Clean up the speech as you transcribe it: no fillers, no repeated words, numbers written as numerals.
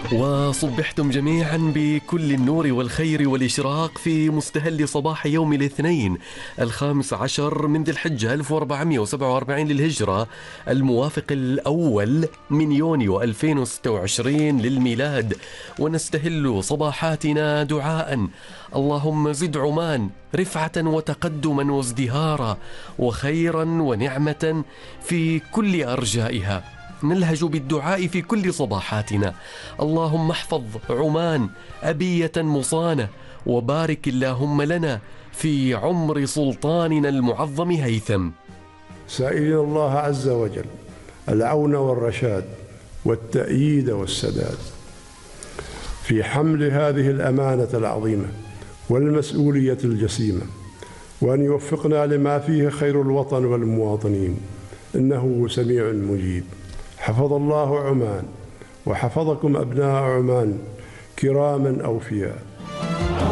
وصبحتم جميعا بكل النور والخير والإشراق في مستهل صباح يوم الاثنين 15 من ذي الحجة 1447 للهجرة، الموافق الأول من يونيو 2026 للميلاد. ونستهل صباحاتنا دعاء: اللهم زد عمان رفعة وتقدما وازدهارا وخيرا ونعمة في كل أرجائها. نلهج بالدعاء في كل صباحاتنا: اللهم احفظ عمان أبية مصانة، وبارك اللهم لنا في عمر سلطاننا المعظم هيثم. سائلين الله عز وجل العون والرشاد والتأييد والسداد في حمل هذه الأمانة العظيمة والمسؤولية الجسيمة، وأن يوفقنا لما فيه خير الوطن والمواطنين، إنه سميع مجيب. حفظ الله عمان وحفظكم أبناء عمان كراما أوفياء.